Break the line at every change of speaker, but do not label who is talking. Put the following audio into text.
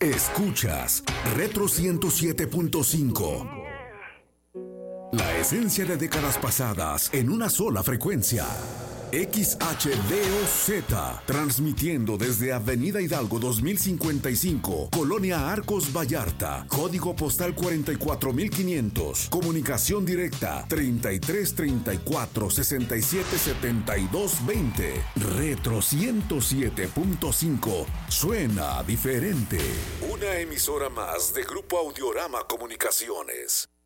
Escuchas Retro 107.5. La esencia de décadas pasadas en una sola frecuencia. XHDOZ, transmitiendo desde Avenida Hidalgo 2055, Colonia Arcos Vallarta, código postal 44500, comunicación directa 3334-677220. Retro 107.5, suena diferente. Una emisora más de Grupo Audiorama Comunicaciones.